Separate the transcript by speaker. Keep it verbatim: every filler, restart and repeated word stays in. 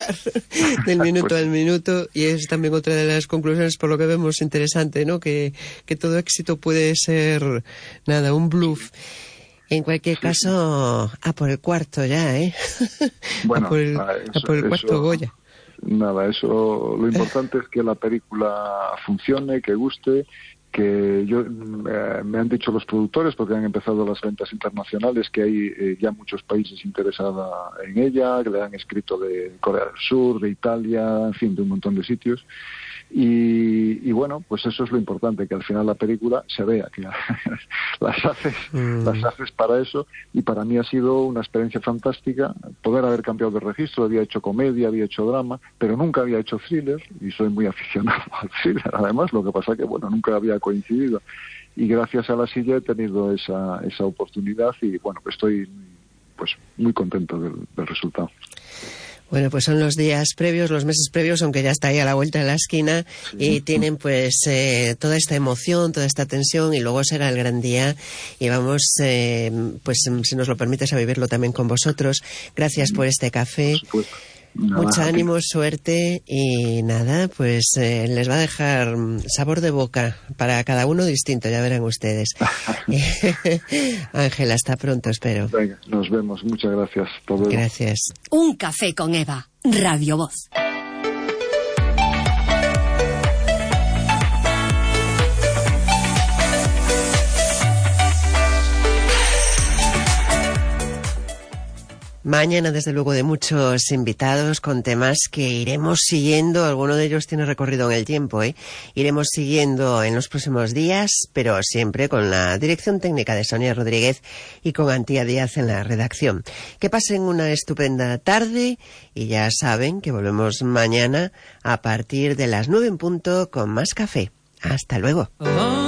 Speaker 1: pasar del minuto pues, al minuto, y es también otra de las conclusiones, por lo que vemos, interesante, ¿no? Que, que todo éxito puede ser, nada, un bluff. En cualquier sí, caso, sí. a por el cuarto ya, ¿eh?
Speaker 2: Bueno,
Speaker 1: a por el,
Speaker 2: a, eso,
Speaker 1: a por el cuarto
Speaker 2: eso,
Speaker 1: Goya.
Speaker 2: Nada, eso, lo importante es que la película funcione, que guste, que yo eh, me han dicho los productores, porque han empezado las ventas internacionales, que hay eh, ya muchos países interesados en ella, que le han escrito de Corea del Sur, de Italia, en fin, de un montón de sitios. Y, y bueno, pues eso es lo importante, que al final la película se vea, que las haces, mm. las haces para eso, y para mí ha sido una experiencia fantástica poder haber cambiado de registro. Había hecho comedia, había hecho drama, pero nunca había hecho thriller, y soy muy aficionado al thriller, además, lo que pasa que, bueno, nunca había coincidido, y gracias a La Silla he tenido esa, esa oportunidad, y bueno, estoy pues muy contento del, del resultado.
Speaker 1: Bueno, pues son los días previos, los meses previos, aunque ya está ahí a la vuelta de la esquina, sí. y tienen pues eh, toda esta emoción, toda esta tensión, y luego será el gran día, y vamos, eh, pues si nos lo permites, a vivirlo también con vosotros. Gracias por este café.
Speaker 2: Por supuesto. Nada,
Speaker 1: Mucho ánimo, suerte, y nada, pues eh, les va a dejar sabor de boca para cada uno distinto, ya verán ustedes. Ángela, hasta pronto, espero.
Speaker 2: Venga, nos vemos, muchas gracias. Todo
Speaker 1: gracias.
Speaker 3: Un café con Eva, Radio Voz.
Speaker 1: Mañana, desde luego, de muchos invitados con temas que iremos siguiendo. Alguno de ellos tiene recorrido en el tiempo, ¿eh? Iremos siguiendo en los próximos días, pero siempre con la dirección técnica de Sonia Rodríguez y con Antía Díaz en la redacción. Que pasen una estupenda tarde, y ya saben que volvemos mañana a partir de las nueve en punto con más café. Hasta luego.